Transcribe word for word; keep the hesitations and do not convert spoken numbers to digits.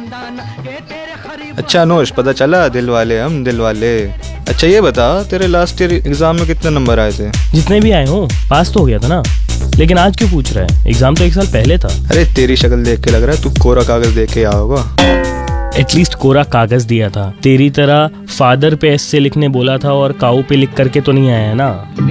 अच्छा अनुष, पता चला दिल वाले हम दिल वाले। अच्छा ये बता, तेरे लास्ट ईयर एग्जाम में कितने नंबर आए थे? जितने भी आए हो, पास तो हो गया था ना। लेकिन आज क्यों पूछ रहा है? एग्जाम तो एक साल पहले था। अरे तेरी शक्ल देख के लग रहा है तू कोरा कागज देख के आया होगा। एटलीस्ट कोरा कागज दिया था। तेरी तरह फादर पे एस से लिखने बोला था और काऊ पे लिख करके तो नहीं आया है ना।